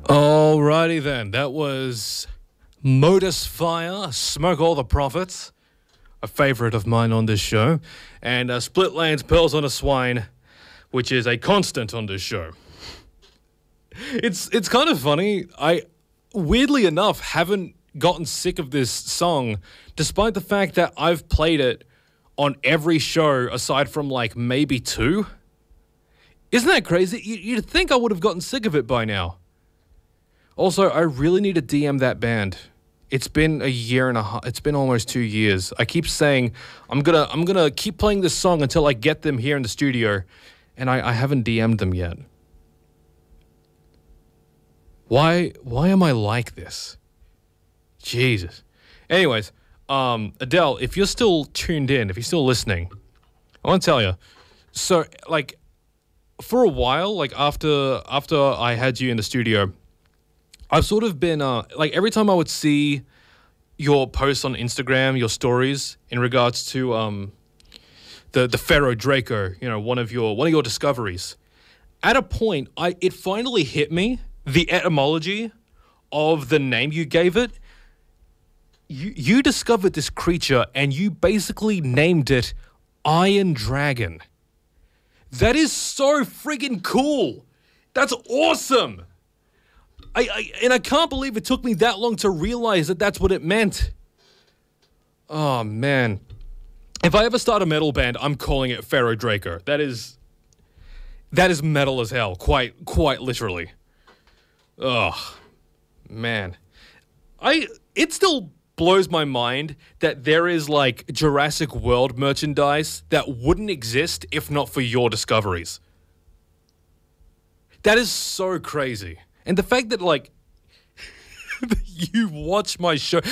Alrighty then, that was Modus Fire, Smoke All the Profits, a favorite of mine on this show, and Split Lane's Pearls on a Swine, which is a constant on this show. It's kind of funny. I, weirdly enough, haven't gotten sick of this song, despite the fact that I've played it on every show aside from like maybe two. Isn't that crazy? You'd think I would have gotten sick of it by now. Also, I really need to DM that band. It's been a year and a half. It's been almost 2 years. I keep saying I'm gonna keep playing this song until I get them here in the studio, and I haven't DM'd them yet. Why am I like this? Jesus. Anyways, Adele, if you're still tuned in, if you're still listening, I want to tell you. So, like, for a while, like after I had you in the studio, I've sort of been, like every time I would see your posts on Instagram, your stories in regards to the Pharaoh Draco, you know, one of your discoveries. At a point, it finally hit me, the etymology of the name you gave it. You discovered this creature and you basically named it Iron Dragon. That is so friggin' cool. That's awesome. I can't believe it took me that long to realize that that's what it meant. Oh, man. If I ever start a metal band, I'm calling it Pharaoh Draco. That is metal as hell, quite literally. Oh, man. It still blows my mind that there is like Jurassic World merchandise that wouldn't exist if not for your discoveries. That is so crazy. And the fact that, like, you watch my show,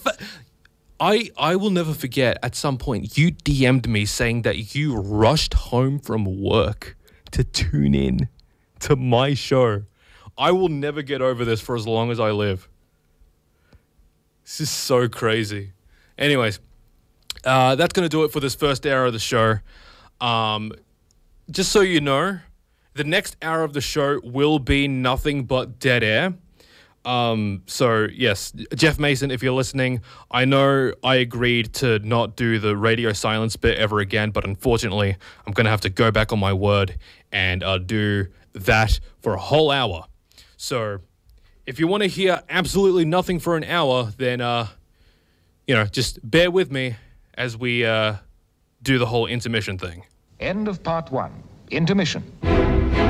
I will never forget, at some point, you DM'd me saying that you rushed home from work to tune in to my show. I will never get over this for as long as I live. This is so crazy. Anyways, that's going to do it for this first hour of the show. Just so you know, the next hour of the show will be nothing but dead air. So, yes, Jeff Mason, if you're listening, I know I agreed to not do the radio silence bit ever again, but unfortunately, I'm going to have to go back on my word and do that for a whole hour. So, if you want to hear absolutely nothing for an hour, then, just bear with me as we do the whole intermission thing. End of part one. Intermission.